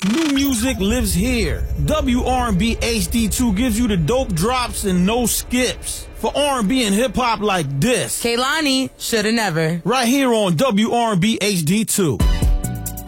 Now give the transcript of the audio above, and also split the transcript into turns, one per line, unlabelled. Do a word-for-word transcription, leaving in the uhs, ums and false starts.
New music lives here. W R and B H D two gives you the dope drops and no skips. For R and B and hip-hop like this.
Kehlani, shoulda never.
Right here on W R and B H D two.